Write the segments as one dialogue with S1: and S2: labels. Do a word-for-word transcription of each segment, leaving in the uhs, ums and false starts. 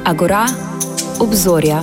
S1: Agora, obzorja.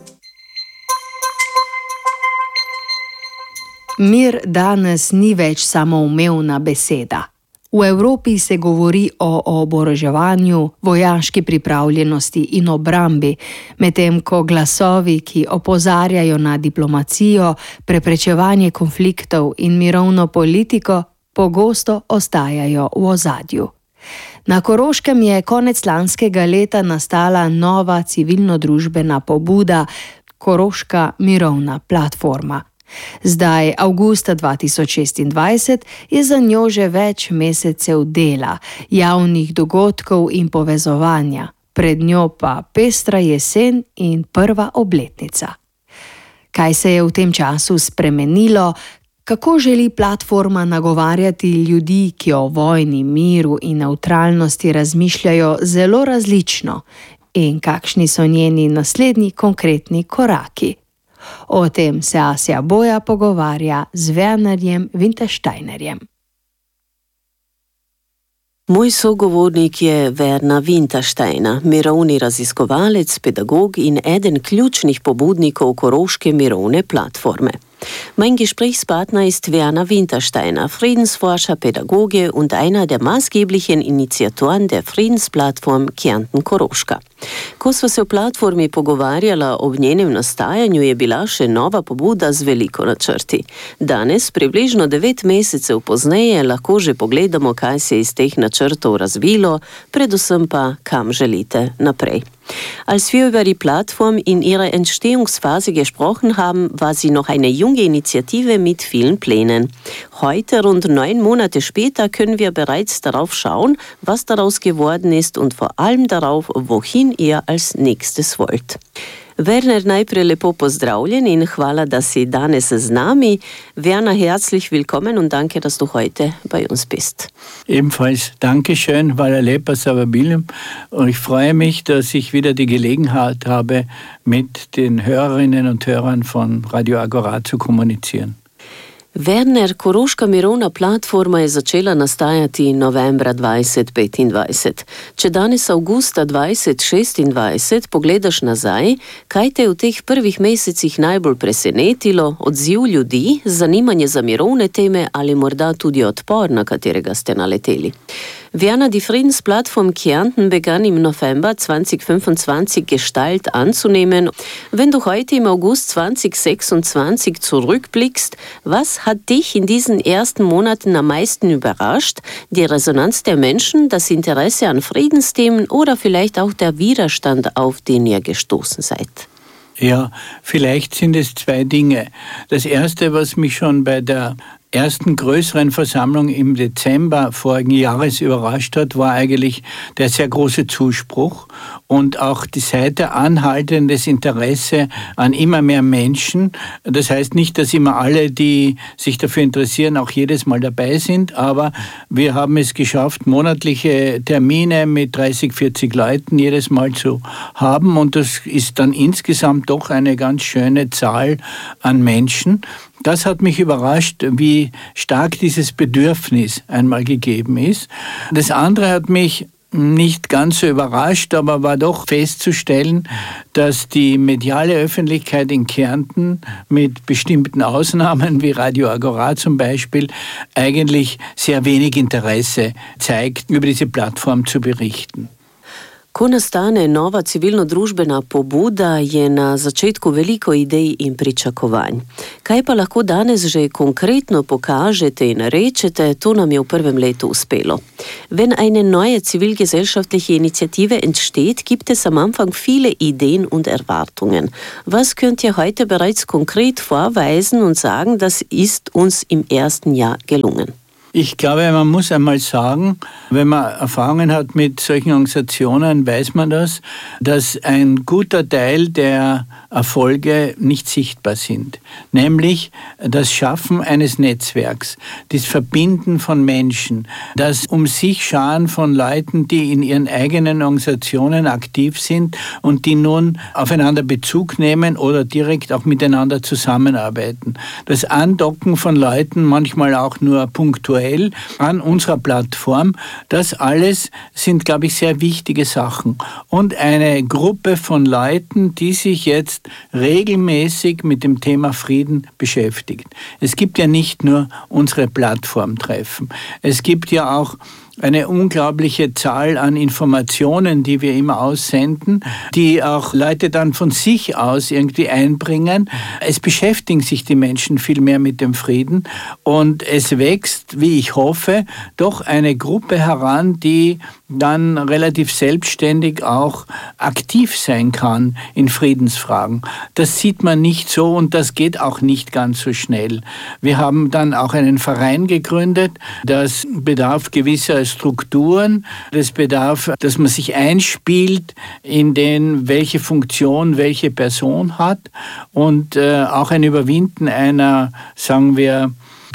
S1: Mir danes ni več samoumevna beseda. V Evropi se govori o oboroževanju, vojaški pripravljenosti in obrambi, medtem ko glasovi, ki opozarjajo na diplomacijo, preprečevanje konfliktov in mirovno politiko, pogosto ostajajo v ozadju. Na Koroškem je konec lanskega leta nastala nova civilno-družbena pobuda Koroška mirovna platforma. Zdaj, avgusta dva tisoč šestindvajset, je za njo že več mesecev dela, javnih dogodkov in povezovanja, pred njo pa pestra jesen in prva obletnica. Kaj se je v tem času spremenilo? Kako želi platforma nagovarjati ljudi, ki o vojni, miru in nevtralnosti razmišljajo zelo različno? In kakšni so njeni naslednji konkretni koraki? O tem se Asja Boja pogovarja z Wernarjem Wintersteinerjem.
S2: Moj sogovornik je Werner Wintersteiner, mirovni raziskovalec, pedagog in eden ključnih pobudnikov Koroške mirovne platforme. Mein Gesprächspartner ist Werner Wintersteiner, Friedensforscher, Pädagoge und einer der maßgeblichen Initiatoren der Friedensplattform Kärnten-Koroška. Ko sva se o platformi pogovarjala ob njenem nastajanju, je bila še nova pobuda z veliko načrti. Danes, približno devet mesecev pozneje, lahko že pogledamo, kaj se je iz teh načrtov razvilo, predvsem pa, kam želite naprej. Als wir über die Plattform in ihrer Entstehungsphase gesprochen haben, war sie noch eine junge Initiative mit vielen Plänen. Heute, rund neun Monate später, können wir bereits darauf schauen, was daraus geworden ist und vor allem darauf, wohin ihr als nächstes wollt. Werner, najprej lepo pozdravljen in hvala, da si danes z nami. Werner, herzlich willkommen und danke, dass du heute bei uns bist.
S3: Ebenfalls Dankeschön, hvala lepa za vabilom. Und ich freue mich, dass ich wieder die Gelegenheit habe, mit den Hörerinnen und Hörern von Radio Agora zu kommunizieren.
S2: Werner, Koroška mirovna platforma je začela nastajati novembra dvajset petindvajset. Če danes avgusta dvajset šestindvajset pogledaš nazaj, kaj te je v teh prvih mesecih najbolj presenetilo, odziv ljudi, zanimanje za mirovne teme ali morda tudi odpor, na katerega ste naleteli? Werner, die Friedensplattform Kärnten begann im November zwanzig fünfundzwanzig Gestalt anzunehmen. Wenn du heute im August zwanzig sechsundzwanzig zurückblickst, was hat dich in diesen ersten Monaten am meisten überrascht? Die Resonanz der Menschen, das Interesse an Friedensthemen oder vielleicht auch der Widerstand, auf den ihr gestoßen seid?
S3: Ja, vielleicht sind es zwei Dinge. Das erste, was mich schon bei der ersten größeren Versammlung im Dezember vorigen Jahres überrascht hat, war eigentlich der sehr große Zuspruch und auch die seither anhaltendes Interesse an immer mehr Menschen. Das heißt nicht, dass immer alle, die sich dafür interessieren, auch jedes Mal dabei sind, aber wir haben es geschafft, monatliche Termine mit dreißig, vierzig Leuten jedes Mal zu haben und das ist dann insgesamt doch eine ganz schöne Zahl an Menschen. Das hat mich überrascht, wie stark dieses Bedürfnis einmal gegeben ist. Das andere hat mich nicht ganz so überrascht, aber war doch festzustellen, dass die mediale Öffentlichkeit in Kärnten mit bestimmten Ausnahmen wie Radio Agora zum Beispiel eigentlich sehr wenig Interesse zeigt, über diese Plattform zu berichten.
S2: Ko nastane nova civilno-družbena pobuda, je na začetku veliko idej in pričakovanj. Kaj pa lahko danes že konkretno pokažete in rečete, to nam je v prvem letu uspelo. Wenn eine neue zivilgesellschaftliche Initiative entsteht, gibt es am Anfang viele Ideen und Erwartungen. Was könnt ihr heute bereits konkret vorweisen und sagen, das ist uns im ersten Jahr gelungen?
S3: Ich glaube, man muss einmal sagen, wenn man Erfahrungen hat mit solchen Organisationen, weiß man das, dass ein guter Teil der Erfolge nicht sichtbar sind. Nämlich das Schaffen eines Netzwerks, das Verbinden von Menschen, das um sich Scharen von Leuten, die in ihren eigenen Organisationen aktiv sind und die nun aufeinander Bezug nehmen oder direkt auch miteinander zusammenarbeiten. Das Andocken von Leuten, manchmal auch nur punktuell, punktuell an unserer Plattform. Das alles sind, glaube ich, sehr wichtige Sachen. Und eine Gruppe von Leuten, die sich jetzt regelmäßig mit dem Thema Frieden beschäftigt. Es gibt ja nicht nur unsere Plattformtreffen. Es gibt ja auch eine unglaubliche Zahl an Informationen, die wir immer aussenden, die auch Leute dann von sich aus irgendwie einbringen. Es beschäftigen sich die Menschen viel mehr mit dem Frieden und es wächst, wie ich hoffe, doch eine Gruppe heran, die dann relativ selbstständig auch aktiv sein kann in Friedensfragen. Das sieht man nicht so und das geht auch nicht ganz so schnell. Wir haben dann auch einen Verein gegründet, das bedarf gewisser Strukturen, das bedarf, dass man sich einspielt in den, welche Funktion welche Person hat und äh, auch ein Überwinden einer, sagen wir,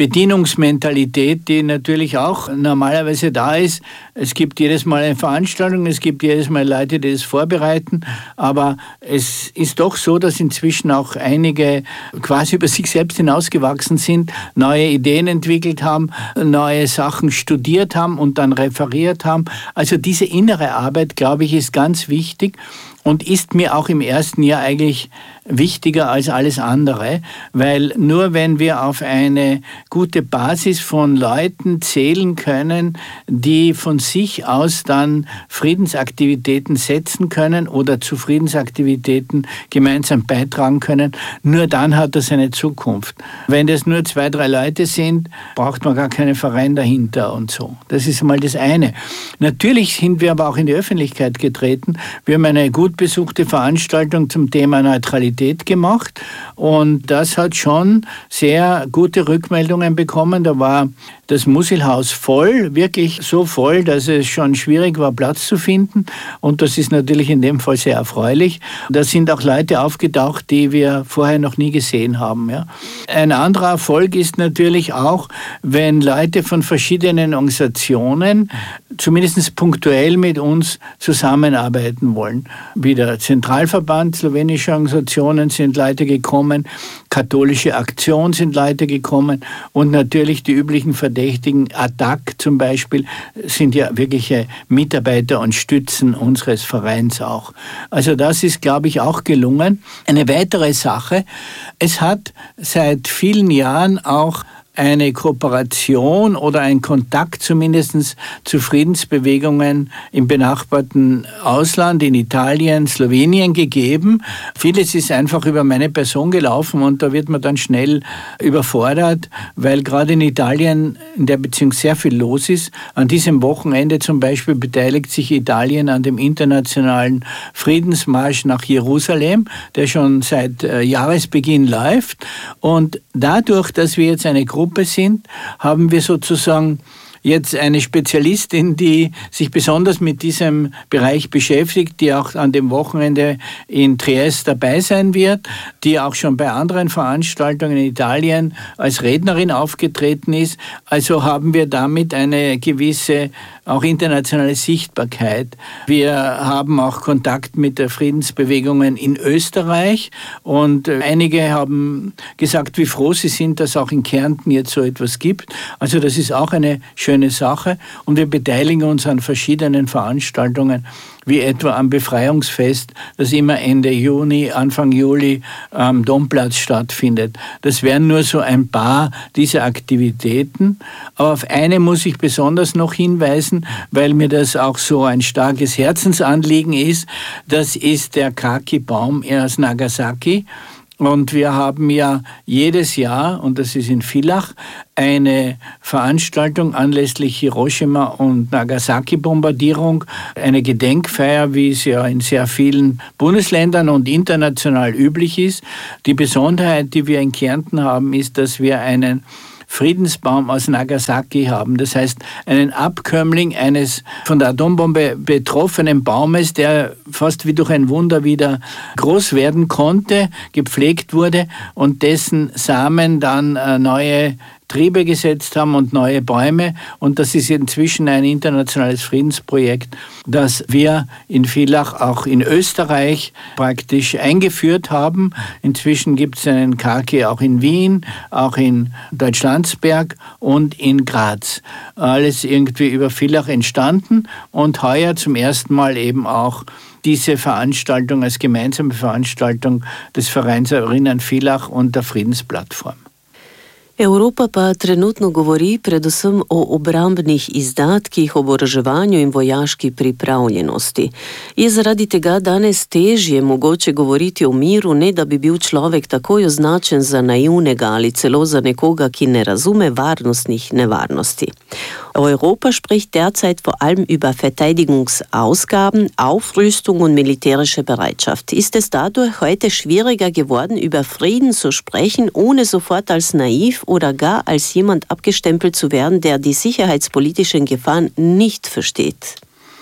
S3: Bedienungsmentalität, die natürlich auch normalerweise da ist. Es gibt jedes Mal eine Veranstaltung, es gibt jedes Mal Leute, die es vorbereiten, aber es ist doch so, dass inzwischen auch einige quasi über sich selbst hinausgewachsen sind, neue Ideen entwickelt haben, neue Sachen studiert haben und dann referiert haben. Also diese innere Arbeit, glaube ich, ist ganz wichtig und ist mir auch im ersten Jahr eigentlich wichtiger als alles andere, weil nur wenn wir auf eine gute Basis von Leuten zählen können, die von sich aus dann Friedensaktivitäten setzen können oder zu Friedensaktivitäten gemeinsam beitragen können, nur dann hat das eine Zukunft. Wenn das nur zwei, drei Leute sind, braucht man gar keinen Verein dahinter und so. Das ist mal das eine. Natürlich sind wir aber auch in die Öffentlichkeit getreten. Wir haben eine gut besuchte Veranstaltung zum Thema Neutralität gemacht und das hat schon sehr gute Rückmeldungen bekommen. Da war das Musilhaus voll, wirklich so voll, dass es schon schwierig war, Platz zu finden und das ist natürlich in dem Fall sehr erfreulich. Da sind auch Leute aufgetaucht, die wir vorher noch nie gesehen haben. Ja. Ein anderer Erfolg ist natürlich auch, wenn Leute von verschiedenen Organisationen zumindest punktuell mit uns zusammenarbeiten wollen. Wie der Zentralverband slowenischer Organisationen sind Leute gekommen, Katholische Aktion sind Leute gekommen und natürlich die üblichen Verdächtigen, A D A C zum Beispiel, sind ja wirkliche Mitarbeiter und Stützen unseres Vereins auch. Also das ist, glaube ich, auch gelungen. Eine weitere Sache, es hat seit vielen Jahren auch eine Kooperation oder ein Kontakt zumindest zu Friedensbewegungen im benachbarten Ausland, in Italien, Slowenien gegeben. Vieles ist einfach über meine Person gelaufen und da wird man dann schnell überfordert, weil gerade in Italien in der Beziehung sehr viel los ist. An diesem Wochenende zum Beispiel beteiligt sich Italien an dem internationalen Friedensmarsch nach Jerusalem, der schon seit äh, Jahresbeginn läuft. Und dadurch, dass wir jetzt eine Gruppe sind, haben wir sozusagen jetzt eine Spezialistin, die sich besonders mit diesem Bereich beschäftigt, die auch an dem Wochenende in Triest dabei sein wird, die auch schon bei anderen Veranstaltungen in Italien als Rednerin aufgetreten ist. Also haben wir damit eine gewisse auch internationale Sichtbarkeit. Wir haben auch Kontakt mit der Friedensbewegungen in Österreich und einige haben gesagt, wie froh sie sind, dass auch in Kärnten jetzt so etwas gibt. Also das ist auch eine schöne Sache und wir beteiligen uns an verschiedenen Veranstaltungen, wie etwa am Befreiungsfest, das immer Ende Juni, Anfang Juli am Domplatz stattfindet. Das wären nur so ein paar dieser Aktivitäten. Aber auf eine muss ich besonders noch hinweisen, weil mir das auch so ein starkes Herzensanliegen ist. Das ist der Kaki-Baum aus Nagasaki. Und wir haben ja jedes Jahr, und das ist in Villach, eine Veranstaltung anlässlich Hiroshima- und Nagasaki-Bombardierung, eine Gedenkfeier, wie es ja in sehr vielen Bundesländern und international üblich ist. Die Besonderheit, die wir in Kärnten haben, ist, dass wir einen Friedensbaum aus Nagasaki haben. Das heißt, einen Abkömmling eines von der Atombombe betroffenen Baumes, der fast wie durch ein Wunder wieder groß werden konnte, gepflegt wurde und dessen Samen dann neue Triebe gesetzt haben und neue Bäume. Und das ist inzwischen ein internationales Friedensprojekt, das wir in Villach, auch in Österreich, praktisch eingeführt haben. Inzwischen gibt es einen K K auch in Wien, auch in Deutschlandsberg und in Graz. Alles irgendwie über Villach entstanden und heuer zum ersten Mal eben auch diese Veranstaltung als gemeinsame Veranstaltung des Vereins Erinnern Villach und der Friedensplattform.
S2: Evropa pa trenutno govori predvsem o obrambnih izdatkih, oboroževanju in vojaški pripravljenosti. Je zaradi tega danes težje mogoče govoriti o miru, ne da bi bil človek takoj označen za naivnega ali celo za nekoga, ki ne razume varnostnih nevarnosti. Europa spricht derzeit vor allem über Verteidigungsausgaben, Aufrüstung und militärische Bereitschaft. Ist es dadurch heute schwieriger geworden, über Frieden zu sprechen, ohne sofort als naiv oder gar als jemand abgestempelt zu werden, der die sicherheitspolitischen Gefahren nicht versteht?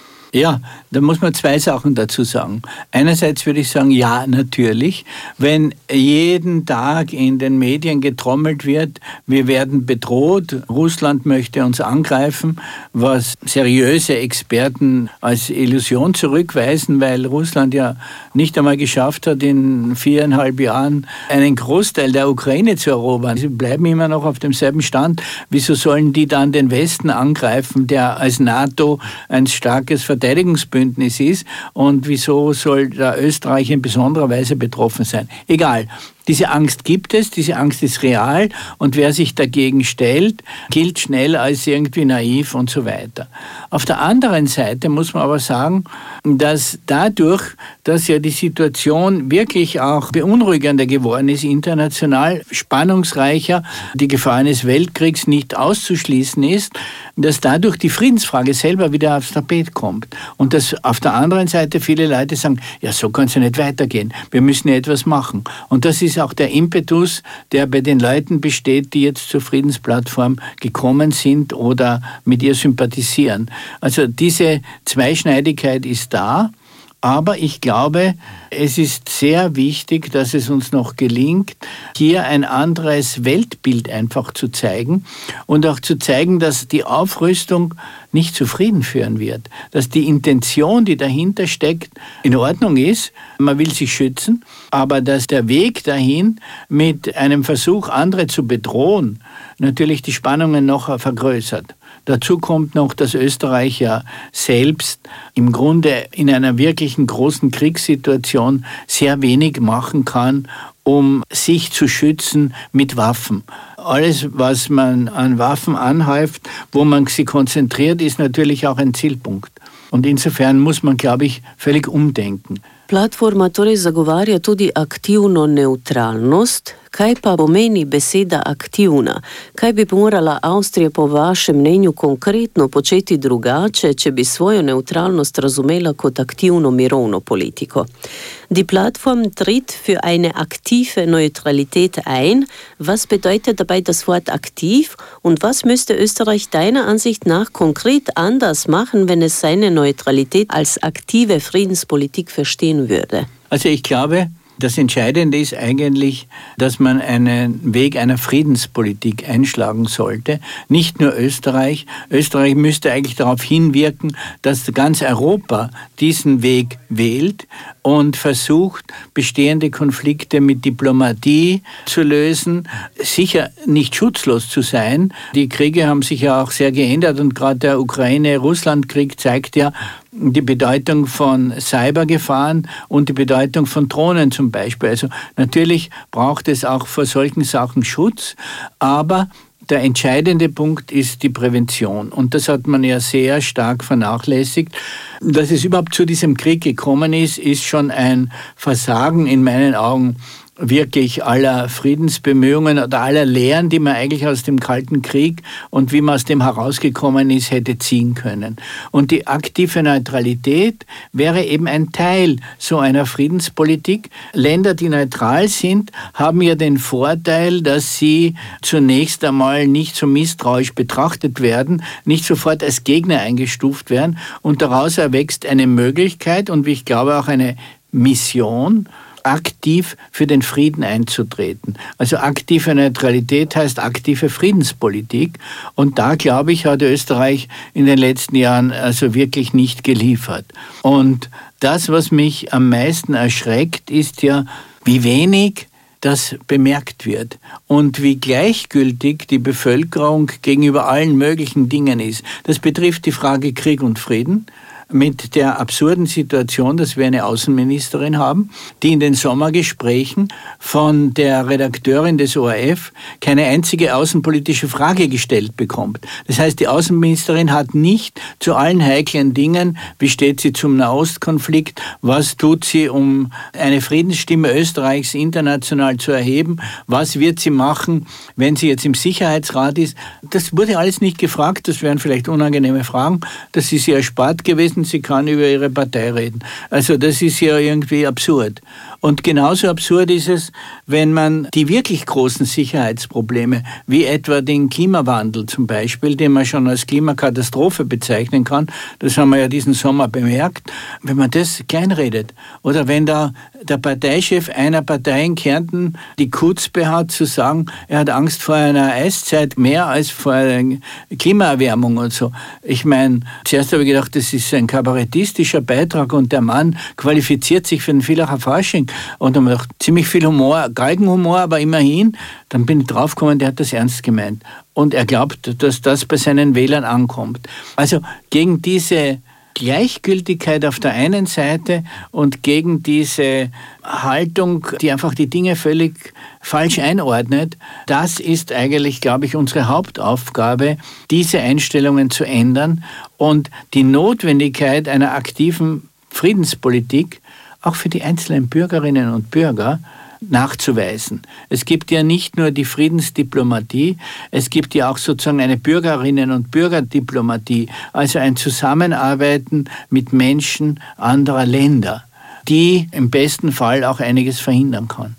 S3: Ja, da muss man zwei Sachen dazu sagen. Einerseits würde ich sagen, ja, natürlich. Wenn jeden Tag in den Medien getrommelt wird, wir werden bedroht, Russland möchte uns angreifen, was seriöse Experten als Illusion zurückweisen, weil Russland ja nicht einmal geschafft hat, in viereinhalb Jahren einen Großteil der Ukraine zu erobern. Sie bleiben immer noch auf demselben Stand. Wieso sollen die dann den Westen angreifen, der als NATO ein starkes Verteidigungsbündnis ist, und wieso soll da Österreich in besonderer Weise betroffen sein? Egal. Diese Angst gibt es, diese Angst ist real, und wer sich dagegen stellt, gilt schnell als irgendwie naiv und so weiter. Auf der anderen Seite muss man aber sagen, dass dadurch, dass ja die Situation wirklich auch beunruhigender geworden ist, international spannungsreicher, die Gefahr eines Weltkriegs nicht auszuschließen ist, dass dadurch die Friedensfrage selber wieder aufs Tapet kommt. Und dass auf der anderen Seite viele Leute sagen, ja, so kann es ja nicht weitergehen, wir müssen ja etwas machen. Und das ist auch der Impetus, der bei den Leuten besteht, die jetzt zur Friedensplattform gekommen sind oder mit ihr sympathisieren. Also diese Zweischneidigkeit ist da. Aber ich glaube, es ist sehr wichtig, dass es uns noch gelingt, hier ein anderes Weltbild einfach zu zeigen und auch zu zeigen, dass die Aufrüstung nicht zu Frieden führen wird. Dass die Intention, die dahinter steckt, in Ordnung ist, man will sich schützen, aber dass der Weg dahin mit einem Versuch, andere zu bedrohen, natürlich die Spannungen noch vergrößert. Dazu kommt noch, dass Österreich ja selbst im Grunde in einer wirklichen großen Kriegssituation sehr wenig machen kann, um sich zu schützen mit Waffen. Alles, was man an Waffen anhäuft, wo man sich konzentriert, ist natürlich auch ein Zielpunkt. Und insofern muss man, glaube ich, völlig umdenken.
S2: Platforma torej zagovarja tudi aktivno neutralnost. Kaj pa pomeni beseda aktivna? Kaj bi morala Avstrija po vašem mnenju konkretno početi drugače, če bi svojo neutralnost razumela kot aktivno mirovno politiko? Die Plattform tritt für eine aktive Neutralität ein. Was bedeutet dabei das Wort aktiv und was müsste Österreich deiner Ansicht nach konkret anders machen, wenn es seine Neutralität als aktive Friedenspolitik verstehen würde?
S3: Also ich glaube, das Entscheidende ist eigentlich, dass man einen Weg einer Friedenspolitik einschlagen sollte. Nicht nur Österreich. Österreich müsste eigentlich darauf hinwirken, dass ganz Europa diesen Weg wählt und versucht, bestehende Konflikte mit Diplomatie zu lösen. Sicher nicht schutzlos zu sein. Die Kriege haben sich ja auch sehr geändert, und gerade der Ukraine-Russland-Krieg zeigt ja die Bedeutung von Cybergefahren und die Bedeutung von Drohnen zum Beispiel. Also natürlich braucht es auch vor solchen Sachen Schutz, aber der entscheidende Punkt ist die Prävention. Und das hat man ja sehr stark vernachlässigt. Dass es überhaupt zu diesem Krieg gekommen ist, ist schon ein Versagen in meinen Augen wirklich aller Friedensbemühungen oder aller Lehren, die man eigentlich aus dem Kalten Krieg und wie man aus dem herausgekommen ist, hätte ziehen können. Und die aktive Neutralität wäre eben ein Teil so einer Friedenspolitik. Länder, die neutral sind, haben ja den Vorteil, dass sie zunächst einmal nicht so misstrauisch betrachtet werden, nicht sofort als Gegner eingestuft werden, und daraus erwächst eine Möglichkeit und wie ich glaube auch eine Mission, aktiv für den Frieden einzutreten. Also aktive Neutralität heißt aktive Friedenspolitik. Und da, glaube ich, hat Österreich in den letzten Jahren also wirklich nicht geliefert. Und das, was mich am meisten erschreckt, ist ja, wie wenig das bemerkt wird und wie gleichgültig die Bevölkerung gegenüber allen möglichen Dingen ist. Das betrifft die Frage Krieg und Frieden, mit der absurden Situation, dass wir eine Außenministerin haben, die in den Sommergesprächen von der Redakteurin des O R F keine einzige außenpolitische Frage gestellt bekommt. Das heißt, die Außenministerin hat nicht zu allen heiklen Dingen, wie steht sie zum Nahostkonflikt, was tut sie, um eine Friedensstimme Österreichs international zu erheben, was wird sie machen, wenn sie jetzt im Sicherheitsrat ist. Das wurde alles nicht gefragt, das wären vielleicht unangenehme Fragen, das ist ihr erspart gewesen. Sie kann über ihre Partei reden. Also das ist ja irgendwie absurd. Und genauso absurd ist es, wenn man die wirklich großen Sicherheitsprobleme, wie etwa den Klimawandel zum Beispiel, den man schon als Klimakatastrophe bezeichnen kann, das haben wir ja diesen Sommer bemerkt, wenn man das kleinredet. Oder wenn da der Parteichef einer Partei in Kärnten die Chutzpe hat, zu sagen, er hat Angst vor einer Eiszeit mehr als vor einer Klimaerwärmung und so. Ich meine, zuerst habe ich gedacht, das ist ein kabarettistischer Beitrag und der Mann qualifiziert sich für den Villacher Fasching. Und dann habe ich gedacht, ziemlich viel Humor, Galgenhumor, aber immerhin. Dann bin ich draufgekommen, der hat das ernst gemeint. Und er glaubt, dass das bei seinen Wählern ankommt. Also gegen diese Gleichgültigkeit auf der einen Seite und gegen diese Haltung, die einfach die Dinge völlig falsch einordnet, das ist eigentlich, glaube ich, unsere Hauptaufgabe, diese Einstellungen zu ändern und die Notwendigkeit einer aktiven Friedenspolitik auch für die einzelnen Bürgerinnen und Bürger nachzuweisen. Es gibt ja nicht nur die Friedensdiplomatie, es gibt ja auch sozusagen eine Bürgerinnen- und Bürgerdiplomatie, also ein Zusammenarbeiten mit Menschen anderer Länder, die im besten Fall auch einiges verhindern kann.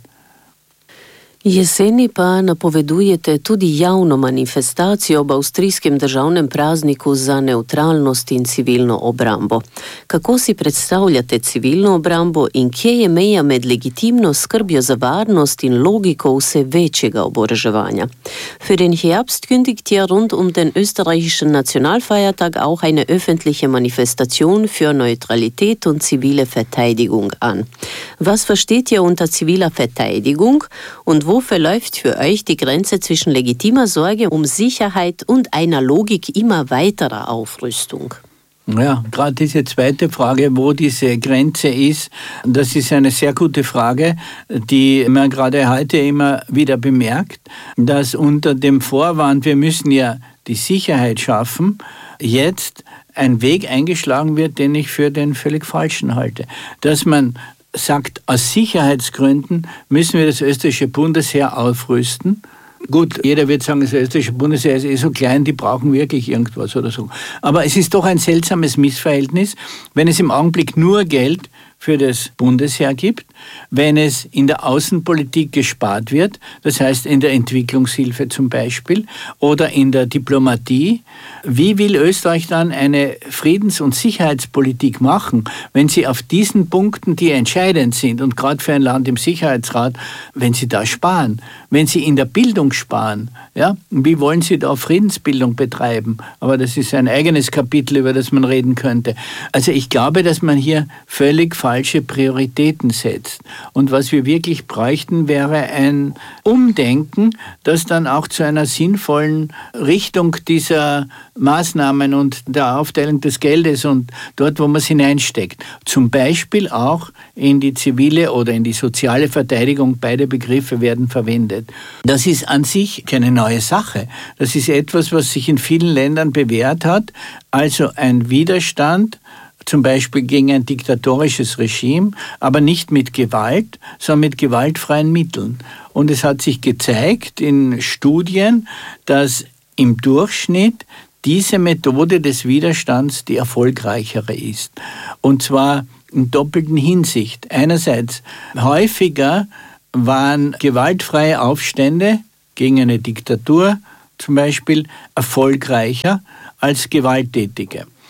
S2: Jeseni pa napovedujete tudi javno manifestacijo ob avstrijskem državnem prazniku za neutralnost in civilno obrambo. Kako si predstavljate civilno obrambo in kje je meja med legitimno skrbjo za varnost in logiko vse večjega oboroževanja? Für den Herbst kündigt ja rund um den österreichischen Nationalfeiertag auch eine öffentliche Manifestation für Neutralität und zivile Verteidigung an. Was versteht ihr unter ziviler Verteidigung und wo verläuft für euch die Grenze zwischen legitimer Sorge um Sicherheit und einer Logik immer weiterer Aufrüstung?
S3: Ja, gerade diese zweite Frage, wo diese Grenze ist, das ist eine sehr gute Frage, die man gerade heute immer wieder bemerkt, dass unter dem Vorwand, wir müssen ja die Sicherheit schaffen, jetzt ein Weg eingeschlagen wird, den ich für den völlig falschen halte. Dass man sagt, aus Sicherheitsgründen müssen wir das österreichische Bundesheer aufrüsten. Gut, jeder wird sagen, das österreichische Bundesheer ist eh so klein, die brauchen wirklich irgendwas oder so. Aber es ist doch ein seltsames Missverhältnis, wenn es im Augenblick nur Geld für das Bundesheer gibt, wenn es in der Außenpolitik gespart wird, das heißt in der Entwicklungshilfe zum Beispiel oder in der Diplomatie. Wie will Österreich dann eine Friedens- und Sicherheitspolitik machen, wenn sie auf diesen Punkten, die entscheidend sind und gerade für ein Land im Sicherheitsrat, wenn sie da sparen, wenn sie in der Bildung sparen, ja, wie wollen sie da Friedensbildung betreiben? Aber das ist ein eigenes Kapitel, über das man reden könnte. Also ich glaube, dass man hier völlig falsche Prioritäten setzt. Und was wir wirklich bräuchten, wäre ein Umdenken, das dann auch zu einer sinnvollen Richtung dieser Maßnahmen und der Aufteilung des Geldes und dort, wo man es hineinsteckt. Zum Beispiel auch in die zivile oder in die soziale Verteidigung. Beide Begriffe werden verwendet. Das ist an sich keine neue Sache. Das ist etwas, was sich in vielen Ländern bewährt hat. Also ein Widerstand, zum Beispiel gegen ein diktatorisches Regime, aber nicht mit Gewalt, sondern mit gewaltfreien Mitteln. Und es hat sich gezeigt in Studien, dass im Durchschnitt diese Methode des Widerstands die erfolgreichere ist. Und zwar in doppelten Hinsicht. Einerseits häufiger waren gewaltfreie Aufstände gegen eine Diktatur zum Beispiel erfolgreicher als gewalttätige.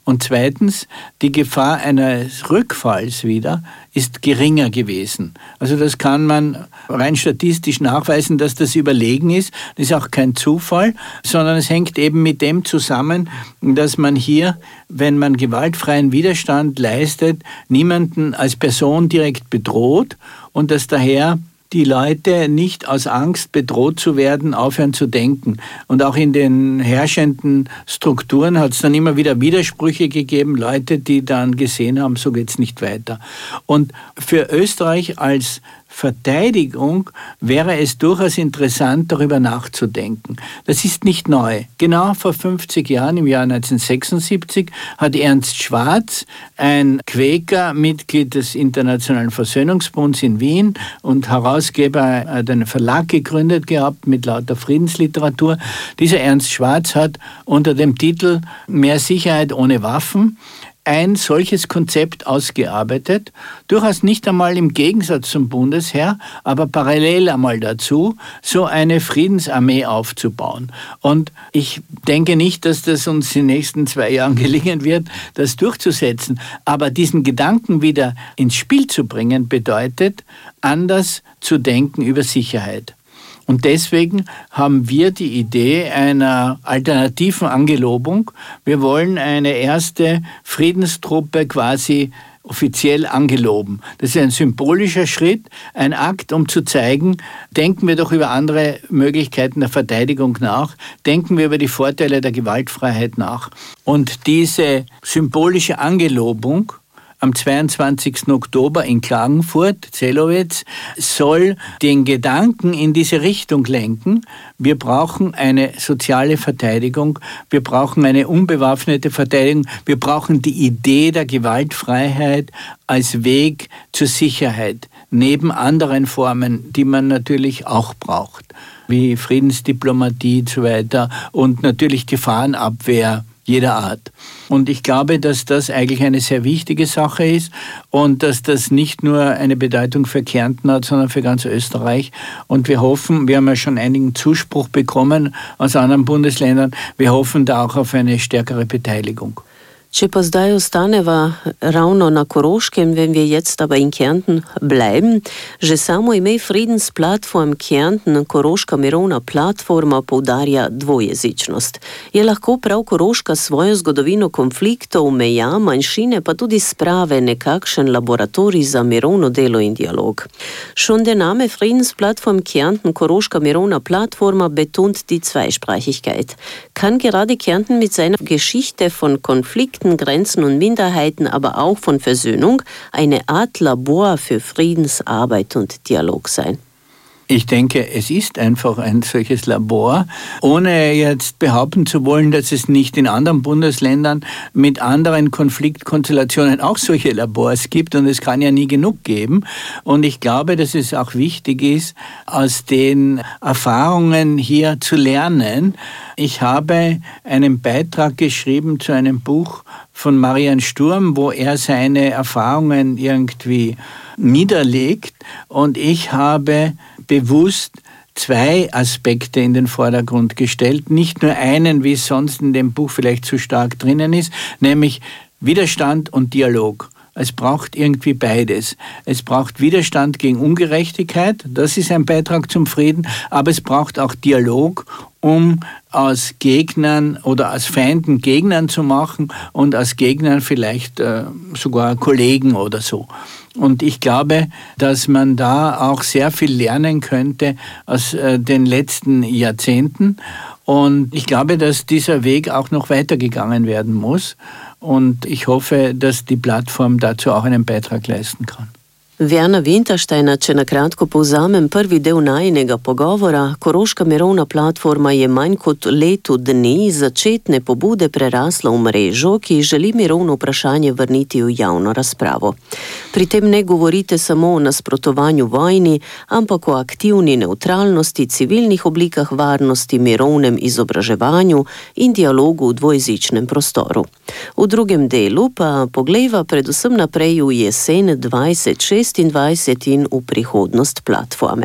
S3: Und zweitens, die Gefahr eines Rückfalls wieder ist geringer gewesen. Also das kann man rein statistisch nachweisen, dass das überlegen ist. Das ist auch kein Zufall, sondern es hängt eben mit dem zusammen, dass man hier, wenn man gewaltfreien Widerstand leistet, niemanden als Person direkt bedroht und dass daher die Leute nicht aus Angst, bedroht zu werden, aufhören zu denken. Und auch in den herrschenden Strukturen hat es dann immer wieder Widersprüche gegeben, Leute, die dann gesehen haben, so geht es nicht weiter. Und für Österreich als Verteidigung wäre es durchaus interessant, darüber nachzudenken. Das ist nicht neu. Genau vor fünfzig Jahren, im Jahr neunzehnhundertsechsundsiebzig, hat Ernst Schwarz, ein Quäker, Mitglied des Internationalen Versöhnungsbunds in Wien und Herausgeber, hat einen Verlag gegründet gehabt mit lauter Friedensliteratur. Dieser Ernst Schwarz hat unter dem Titel Mehr Sicherheit ohne Waffen ein solches Konzept ausgearbeitet, durchaus nicht einmal im Gegensatz zum Bundesheer, aber parallel einmal dazu, so eine Friedensarmee aufzubauen. Und ich denke nicht, dass das uns in den nächsten zwei Jahren gelingen wird, das durchzusetzen. Aber diesen Gedanken wieder ins Spiel zu bringen, bedeutet, anders zu denken über Sicherheit. Und deswegen haben wir die Idee einer alternativen Angelobung. Wir wollen eine erste Friedenstruppe quasi offiziell angeloben. Das ist ein symbolischer Schritt, ein Akt, um zu zeigen, denken wir doch über andere Möglichkeiten der Verteidigung nach, denken wir über die Vorteile der Gewaltfreiheit nach. Und diese symbolische Angelobung am zweiundzwanzigsten Oktober in Klagenfurt, Zellowitz, soll den Gedanken in diese Richtung lenken. Wir brauchen eine soziale Verteidigung, wir brauchen eine unbewaffnete Verteidigung, wir brauchen die Idee der Gewaltfreiheit als Weg zur Sicherheit, neben anderen Formen, die man natürlich auch braucht, wie Friedensdiplomatie und so weiter und natürlich Gefahrenabwehr jeder Art. Und ich glaube, dass das eigentlich eine sehr wichtige Sache ist und dass das nicht nur eine Bedeutung für Kärnten hat, sondern für ganz Österreich. Und wir hoffen, wir haben ja schon einigen Zuspruch bekommen aus anderen Bundesländern, wir hoffen da auch auf eine stärkere Beteiligung.
S2: Če pa zdaj ostaneva ravno na Koroškem, wenn wir jetzt aber in Kärnten bleiben, že samo ime Friedensplatform Kärnten, Koroška mirovna platforma, poudarja dvojezičnost. Je lahko prav Koroška svojo zgodovino konfliktov, meja, manjšine, pa tudi sprave nekakšen laboratorij za mirovno delo in dialog. Schon der Name Friedensplattform Kärnten, Koroška mirovna platforma, betont die Zweisprachigkeit. Kann gerade Kärnten mit seiner Geschichte von Konflikten, Grenzen und Minderheiten, aber auch von Versöhnung, eine Art Labor für Friedensarbeit und Dialog sein?
S3: Ich denke, es ist einfach ein solches Labor, ohne jetzt behaupten zu wollen, dass es nicht in anderen Bundesländern mit anderen Konfliktkonstellationen auch solche Labors gibt und es kann ja nie genug geben. Und ich glaube, dass es auch wichtig ist, aus den Erfahrungen hier zu lernen. Ich habe einen Beitrag geschrieben zu einem Buch von Marian Sturm, wo er seine Erfahrungen irgendwie niederlegt und ich habe bewusst zwei Aspekte in den Vordergrund gestellt, nicht nur einen, wie es sonst in dem Buch vielleicht zu stark drinnen ist, nämlich Widerstand und Dialog. Es braucht irgendwie beides. Es braucht Widerstand gegen Ungerechtigkeit, das ist ein Beitrag zum Frieden, aber es braucht auch Dialog, um aus Gegnern oder aus Feinden Gegnern zu machen und aus Gegnern vielleicht äh, sogar Kollegen oder so. Und ich glaube, dass man da auch sehr viel lernen könnte aus äh, den letzten Jahrzehnten. Und ich glaube, dass dieser Weg auch noch weitergegangen werden muss. Und ich hoffe, dass die Plattform dazu auch einen Beitrag leisten kann.
S2: Werner Wintersteiner, če na kratko povzamem prvi del najinega pogovora, Koroška mirovna platforma je manj kot letu dni začetne pobude prerasla v mrežo, ki želi mirovno vprašanje vrniti v javno razpravo. Pri tem ne govorite samo o nasprotovanju vojni, ampak o aktivni nevtralnosti, civilnih oblikah varnosti, mirovnem izobraževanju in dialogu v dvojezičnem prostoru. V drugem delu pa poglejva predvsem naprej v jesen dvajset šestindvajset in v prihodnost platforme.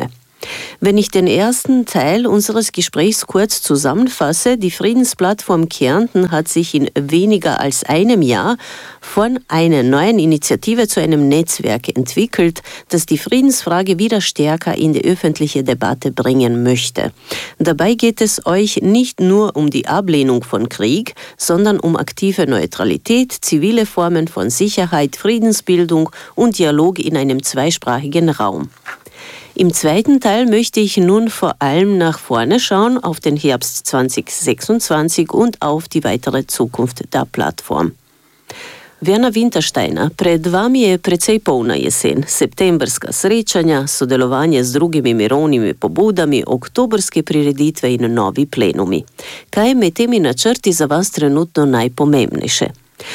S2: Wenn ich den ersten Teil unseres Gesprächs kurz zusammenfasse, die Friedensplattform Kärnten hat sich in weniger als einem Jahr von einer neuen Initiative zu einem Netzwerk entwickelt, das die Friedensfrage wieder stärker in die öffentliche Debatte bringen möchte. Dabei geht es euch nicht nur um die Ablehnung von Krieg, sondern um aktive Neutralität, zivile Formen von Sicherheit, Friedensbildung und Dialog in einem zweisprachigen Raum. Im zweiten Teil möchte ich nun vor allem nach vorne schauen, auf den Herbst zwanzig sechsundzwanzig und auf die weitere Zukunft der Plattform. Werner Wintersteiner, pred vami je precej polna jesen, septembrska srečanja, sodelovanje z drugimi mirovnimi pobudami, oktobrske prireditve in novi plenumi. Kaj je med temi načrti za vas trenutno najpomembnejše?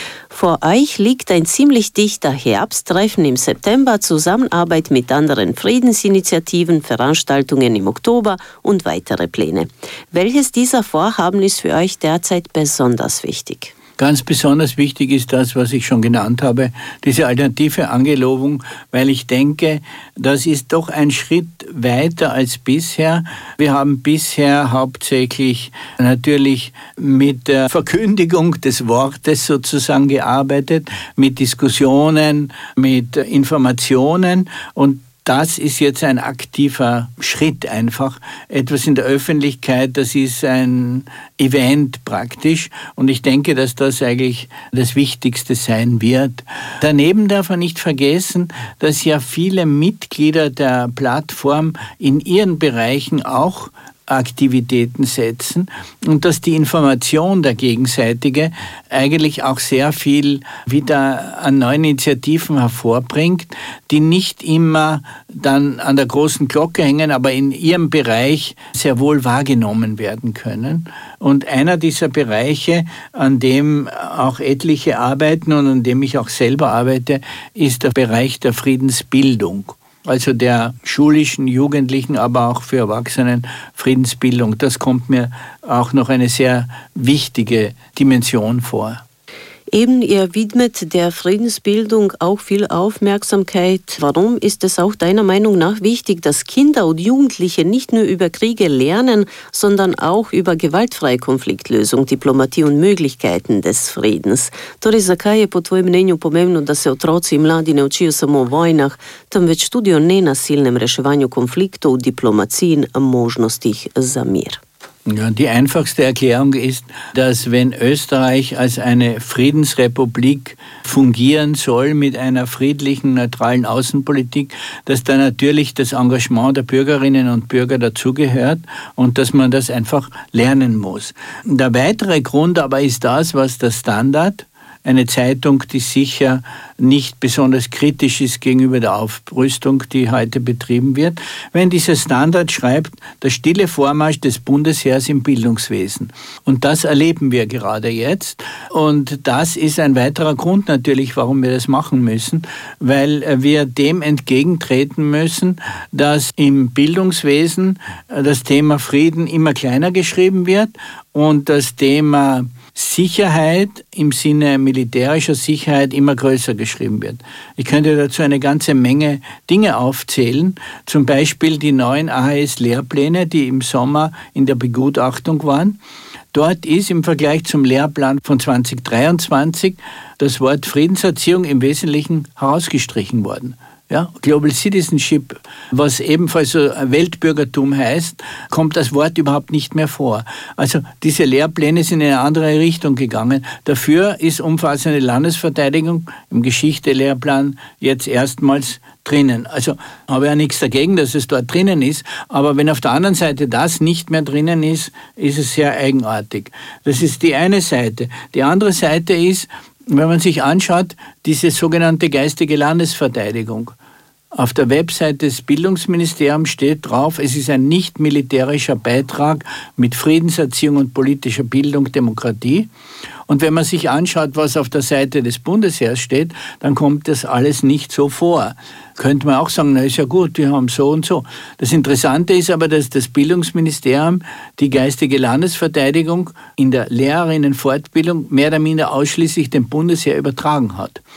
S2: Vor euch liegt ein ziemlich dichter Herbsttreffen im September, Zusammenarbeit mit anderen Friedensinitiativen, Veranstaltungen im Oktober und weitere Pläne. Welches dieser Vorhaben ist für euch derzeit besonders wichtig?
S3: Ganz besonders wichtig ist das, was ich schon genannt habe, diese alternative Angelobung, weil ich denke, das ist doch ein Schritt weiter als bisher. Wir haben bisher hauptsächlich natürlich mit der Verkündigung des Wortes sozusagen gearbeitet, mit Diskussionen, mit Informationen, und das ist jetzt ein aktiver Schritt einfach. Etwas in der Öffentlichkeit, das ist ein Event praktisch. Und ich denke, dass das eigentlich das Wichtigste sein wird. Daneben darf man nicht vergessen, dass ja viele Mitglieder der Plattform in ihren Bereichen auch Aktivitäten setzen und dass die Information der gegenseitige eigentlich auch sehr viel wieder an neuen Initiativen hervorbringt, die nicht immer dann an der großen Glocke hängen, aber in ihrem Bereich sehr wohl wahrgenommen werden können. Und einer dieser Bereiche, an dem auch etliche arbeiten und an dem ich auch selber arbeite, ist der Bereich der Friedensbildung. Also der schulischen, jugendlichen, aber auch für Erwachsenen Friedensbildung. Das kommt mir auch noch eine sehr wichtige Dimension vor.
S2: Eben, ihr widmet der Friedensbildung auch viel Aufmerksamkeit. Warum ist es auch deiner Meinung nach wichtig, dass Kinder und Jugendliche nicht nur über Kriege lernen, sondern auch über gewaltfreie Konfliktlösung, Diplomatie und Möglichkeiten des Friedens? Torej, zakaj je po tvojem mnenju pomembno, da se otroci in mladi ne učijo samo o vojnah, temveč tudi o nenasilnem reševanju konfliktov, diplomaciji in možnostih za mir?
S3: Ja, die einfachste Erklärung ist, dass wenn Österreich als eine Friedensrepublik fungieren soll mit einer friedlichen, neutralen Außenpolitik, dass da natürlich das Engagement der Bürgerinnen und Bürger dazugehört und dass man das einfach lernen muss. Der weitere Grund aber ist das, was der Standard, eine Zeitung, die sicher nicht besonders kritisch ist gegenüber der Aufrüstung, die heute betrieben wird, wenn dieser Standard schreibt, der stille Vormarsch des Bundesheers im Bildungswesen. Und das erleben wir gerade jetzt. Und das ist ein weiterer Grund natürlich, warum wir das machen müssen, weil wir dem entgegentreten müssen, dass im Bildungswesen das Thema Frieden immer kleiner geschrieben wird und das Thema Sicherheit im Sinne militärischer Sicherheit immer größer geschrieben wird. Ich könnte dazu eine ganze Menge Dinge aufzählen, zum Beispiel die neuen A H S-Lehrpläne, die im Sommer in der Begutachtung waren. Dort ist im Vergleich zum Lehrplan von zwanzig dreiundzwanzig das Wort Friedenserziehung im Wesentlichen herausgestrichen worden. Ja, Global Citizenship, was ebenfalls so Weltbürgertum heißt, kommt das Wort überhaupt nicht mehr vor. Also diese Lehrpläne sind in eine andere Richtung gegangen. Dafür ist umfassende Landesverteidigung im Geschichte-Lehrplan jetzt erstmals drinnen. Also habe ich ja nichts dagegen, dass es dort drinnen ist, aber wenn auf der anderen Seite das nicht mehr drinnen ist, ist es sehr eigenartig. Das ist die eine Seite. Die andere Seite ist, wenn man sich anschaut, diese sogenannte geistige Landesverteidigung. Auf der Website des Bildungsministeriums steht drauf, es ist ein nicht militärischer Beitrag mit Friedenserziehung und politischer Bildung, Demokratie. Und wenn man sich anschaut, was auf der Seite des Bundesheers steht, dann kommt das alles nicht so vor. Könnte man auch sagen, na ist ja gut, wir haben so und so. Das Interessante ist aber, dass das Bildungsministerium die geistige Landesverteidigung in der Lehrerinnenfortbildung mehr oder minder ausschließlich dem Bundesheer übertragen hat.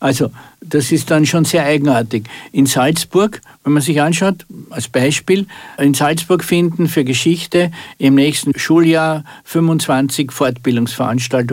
S3: Also das ist dann schon sehr eigenartig. In Salzburg, wenn man sich anschaut, als Beispiel, in Salzburg finden für Geschichte im nächsten Schuljahr fünfundzwanzig Fortbildungsveranstaltungen